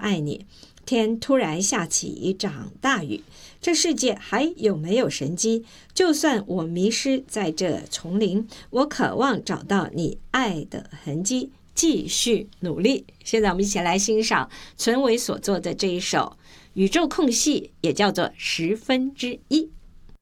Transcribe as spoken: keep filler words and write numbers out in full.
爱你。天突然下起一场大雨，这世界还有没有神迹？就算我迷失在这丛林，我渴望找到你爱的痕迹，继续努力。现在我们一起来欣赏存为所作的这一首宇宙空隙，也叫做十分之一。